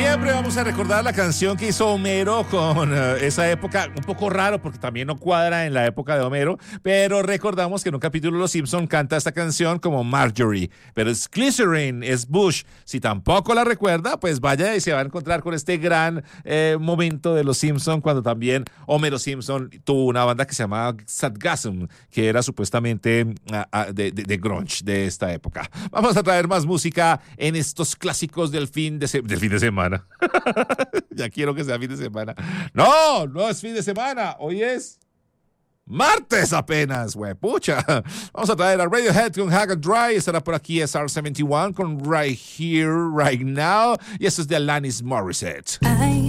siempre vamos a recordar la canción que hizo Homero con esa época, un poco raro porque también no cuadra en la época de Homero, pero recordamos que en un capítulo de Los Simpson canta esta canción como Marjorie, pero es Glycerin, es Bush. Si tampoco la recuerda, pues vaya y se va a encontrar con este gran momento de Los Simpson cuando también Homero Simpson tuvo una banda que se llamaba Sadgasm, que era supuestamente de grunge de esta época. Vamos a traer más música en estos clásicos del fin de semana. Ya quiero que sea fin de semana. No, no es fin de semana. Hoy es martes apenas, güey. Pucha. Vamos a traer a Radiohead con Hag and Dry. Estará por aquí SR71 con Right Here, Right Now. Y esto es de Alanis Morissette.